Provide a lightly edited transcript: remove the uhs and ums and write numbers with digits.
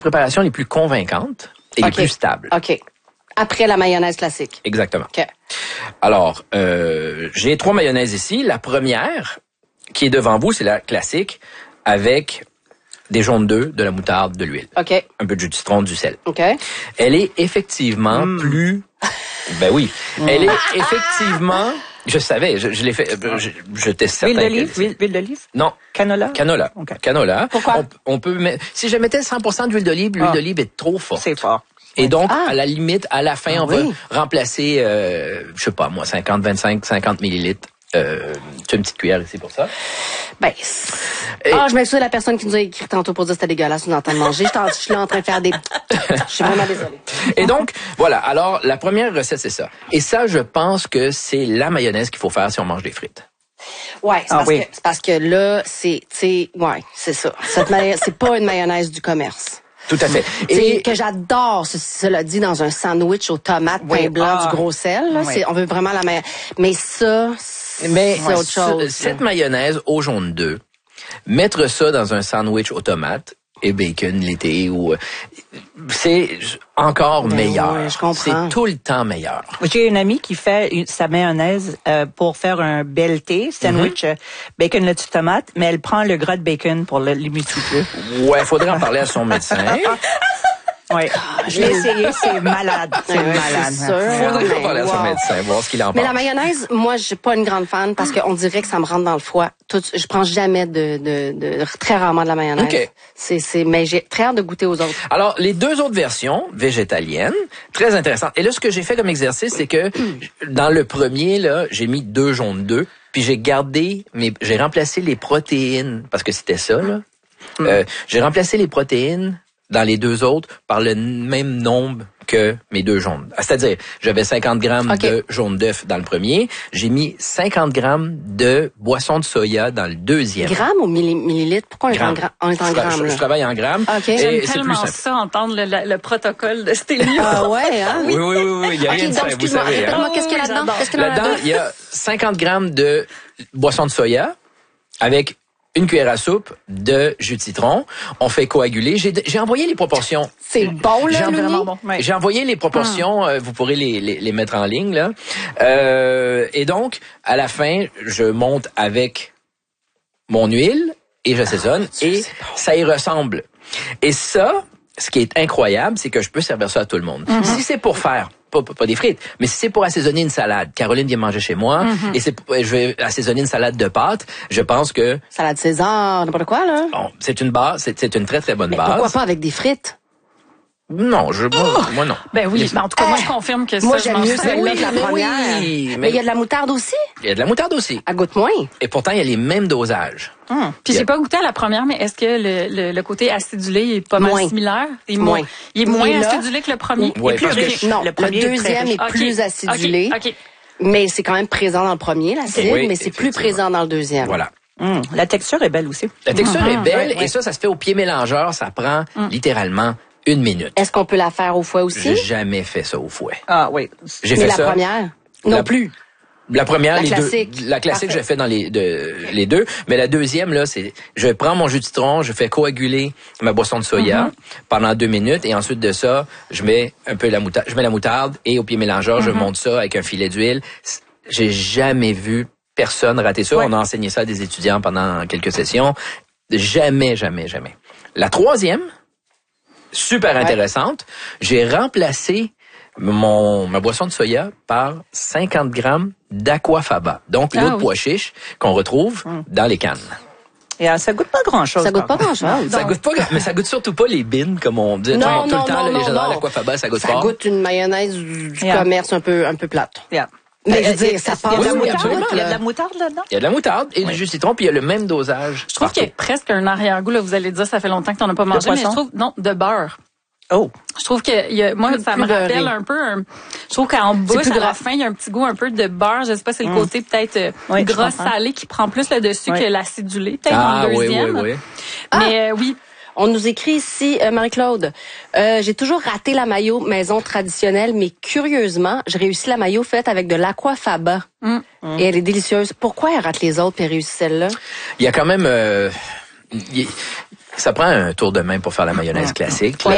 préparations les plus convaincantes et les plus stables. OK. Après la mayonnaise classique. Exactement. OK. Alors, j'ai 3 mayonnaises ici. La première, qui est devant vous, c'est la classique avec des jaunes d'œufs, de la moutarde, de l'huile. OK. Un peu de jus de citron, du sel. OK. Elle est effectivement plus... Ben oui. Elle est effectivement... Je savais, je l'ai fait, je teste certain. Huile d'olive? Non. Canola? Canola. Okay. Canola. Pourquoi? On peut mettre, si je mettais 100% d'huile d'olive, l'huile d'olive est trop forte. C'est fort. Et donc, à la limite, à la fin, on va oui. remplacer, je sais pas, moi, 50 millilitres. Tu as une petite cuillère ici pour ça? Ben, je m'excuse de la personne qui nous a écrit tantôt pour dire que c'était dégueulasse, nous entendre manger. Je suis là en train de faire des... Je suis vraiment désolée. Et donc, voilà. Alors, la première recette, c'est ça. Et ça, je pense que c'est la mayonnaise qu'il faut faire si on mange des frites. Ouais, c'est parce que là, c'est ça. C'est pas une mayonnaise du commerce. Tout à fait. Et que j'adore, cela dit, dans un sandwich aux tomates, pain blanc, du gros sel. Là, on veut vraiment la mayonnaise. Mais ça, c'est autre chose. Cette mayonnaise au jaune d'œuf, mettre ça dans un sandwich aux tomates et bacon l'été ou c'est encore meilleur. Ouais, je comprends. C'est tout le temps meilleur. J'ai une amie qui fait sa mayonnaise pour faire un BLT, sandwich bacon, lettuce, tomate, mais elle prend le gras de bacon pour le multiplier. Ouais, faudrait en parler à son médecin. Oui, je l'ai essayé, c'est malade. C'est malade. C'est sûr. Faudrait en parler à son médecin, voir ce qu'il en pense. Mais la mayonnaise, moi, je suis pas une grande fan parce qu'on dirait que ça me rentre dans le foie. Je prends jamais très rarement de la mayonnaise. OK. Mais j'ai très hâte de goûter aux autres. Alors, les 2 autres versions végétaliennes, très intéressantes. Et là, ce que j'ai fait comme exercice, c'est que dans le premier, là, j'ai mis 2 jaunes d'œufs, puis j'ai remplacé les protéines, parce que c'était ça, là. J'ai remplacé les protéines dans les 2 autres par le même nombre que mes 2 jaunes. C'est-à-dire, j'avais 50 grammes de jaune d'œuf dans le premier. J'ai mis 50 grammes de boisson de soya dans le deuxième. Grammes ou millilitres? Pourquoi on est en grammes? Je travaille en grammes. Okay. J'aime tellement ça, entendre le protocole de Stélie. Ah ouais, hein? Oui. Il y a rien de ça, vous savez. Répète-moi, qu'est-ce qu'il y a là-dedans? Là-dedans, il y a 50 grammes de boisson de soya avec une cuillère à soupe de jus de citron. On fait coaguler. J'ai envoyé les proportions. C'est bon, là, J'aime vraiment bon. Ouais. J'ai envoyé les proportions. Vous pourrez les mettre en ligne, là. Et donc, à la fin, je monte avec mon huile et j'assaisonne et ça y ressemble. Et ça, ce qui est incroyable, c'est que je peux servir ça à tout le monde. Si c'est pour faire pas des frites, mais si c'est pour assaisonner une salade, Caroline vient manger chez moi, et je vais assaisonner une salade de pâtes, je pense que... Salade César, n'importe quoi, là. Bon, c'est une base, c'est une très très bonne base. Pourquoi pas avec des frites? Non, moi non. Ben oui, mais en tout cas, moi je confirme que Moi, ça, j'aime mieux celle-là que la première. Oui, Mais il y a de la moutarde aussi. Il y a de la moutarde aussi. Elle goûte moins. Et pourtant, il y a les mêmes dosages. Puis j'ai pas goûté à la première, mais est-ce que le côté acidulé est pas mal similaire? Il est moins acidulé que le premier? Ouais, Plus riche. Non, le deuxième est plus acidulé. OK. Mais c'est quand même présent dans le premier, l'acide, Oui, mais c'est plus présent dans le deuxième. Voilà. La texture est belle aussi. La texture est belle et ça se fait au pied mélangeur. Ça prend littéralement 1 minute. Est-ce qu'on peut la faire au fouet aussi? J'ai jamais fait ça au fouet. Ah oui. J'ai Mais fait la ça. première? Non plus. La première, La les classique. deux. La classique, Parfait. je fais dans les deux. Mais la deuxième, là, c'est, je prends mon jus de citron, je fais coaguler ma boisson de soya pendant 2 minutes et ensuite de ça, je mets un peu je mets la moutarde et au pied mélangeur, je monte ça avec un filet d'huile. J'ai jamais vu personne rater ça. On a enseigné ça à des étudiants pendant quelques sessions. Jamais. La troisième, super intéressante, j'ai remplacé ma boisson de soya par 50 grammes d'aquafaba. Donc, l'eau de pois chiche qu'on retrouve dans les cannes. Et ça goûte pas grand-chose. Ça goûte pas grand-chose. Ça goûte pas, mais ça goûte surtout pas les bines, comme on dit tout le temps, les gens dans l'aquafaba, ça goûte ça fort. Ça goûte une mayonnaise du commerce un peu plate. Yeah. Mais je veux dire, ça passe. Il y a absolument. de la moutarde là-dedans? Il y a de la moutarde et du jus de citron, puis il y a le même dosage. Je trouve qu'il y a presque un arrière-goût, là. Vous allez dire, ça fait longtemps que t'en as pas mangé, mais je trouve, non, de beurre. Oh. Je trouve que moi, ça me rappelle un peu, je trouve qu'en bouche, à la fin, il y a un petit goût un peu de beurre. Je sais pas, c'est le côté peut-être gras salé qui prend plus le dessus que l'acidulé, peut-être dans le deuxième. Oui. Mais oui. On nous écrit ici, Marie-Claude, j'ai toujours raté la mayo maison traditionnelle, mais curieusement, j'ai réussi la mayo faite avec de l'aquafaba. Et elle est délicieuse. Pourquoi elle rate les autres et réussit celle-là? Il y a quand même... ça prend un tour de main pour faire la mayonnaise classique. Mais